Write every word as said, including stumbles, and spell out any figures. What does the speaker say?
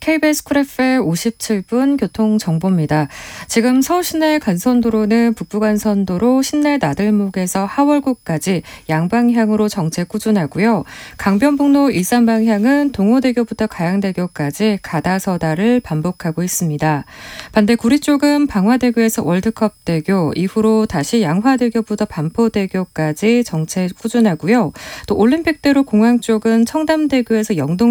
케이비에스 쿨 에프엠 오십칠 분 교통정보입니다. 지금 서울 시내 간선도로는 북부간선도로 신내 나들목에서 하월구까지 양방향으로 정체 꾸준하고요. 강변북로 일산 방향은 동호대교부터 가양대교까지 가다서다를 반복하고 있습니다. 반대 구리 쪽은 방화대교에서 월드컵대교, 이후로 다시 양화대교부터 반포대교까지 정체 꾸준하고요. 또 올림픽대로 공항 쪽은 청담대교에서 영동